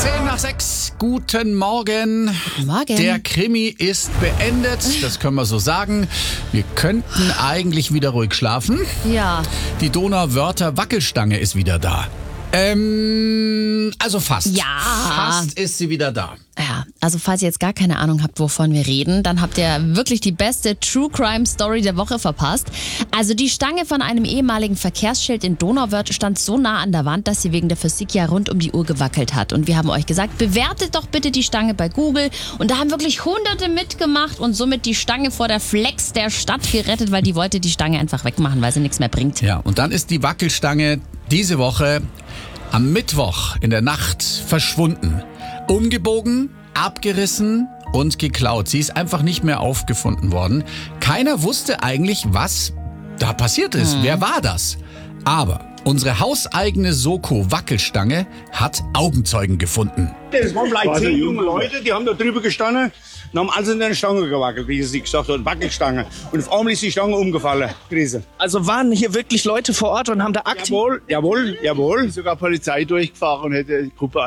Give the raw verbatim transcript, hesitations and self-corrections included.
Zehn nach sechs, guten Morgen. Guten Morgen. Der Krimi ist beendet, das können wir so sagen. Wir könnten eigentlich wieder ruhig schlafen. Ja. Die Donauwörther Wackelstange ist wieder da. Ähm, also fast. Ja. Fast ist sie wieder da. Ja, also falls ihr jetzt gar keine Ahnung habt, wovon wir reden, dann habt ihr wirklich die beste True Crime Story der Woche verpasst. Also die Stange von einem ehemaligen Verkehrsschild in Donauwörth stand so nah an der Wand, dass sie wegen der Physik ja rund um die Uhr gewackelt hat. Und wir haben euch gesagt, bewertet doch bitte die Stange bei Google. Und da haben wirklich Hunderte mitgemacht und somit die Stange vor der Flex der Stadt gerettet, weil die wollte die Stange einfach wegmachen, weil sie nichts mehr bringt. Ja, und dann ist die Wackelstange diese Woche am Mittwoch in der Nacht verschwunden. Umgebogen, abgerissen und geklaut. Sie ist einfach nicht mehr aufgefunden worden. Keiner wusste eigentlich, was da passiert ist. Hm. Wer war das? Aber unsere hauseigene Soko-Wackelstange hat Augenzeugen gefunden. Das waren vielleicht zehn junge Leute, die haben da drüber gestanden und haben alles in der Stange gewackelt, wie sie gesagt hat, Wackelstange. Und auf einmal ist die Stange umgefallen, Krise. Also waren hier wirklich Leute vor Ort und haben da aktiv... Jawohl, jawohl, jawohl. Sogar Polizei durchgefahren und hätte die Gruppe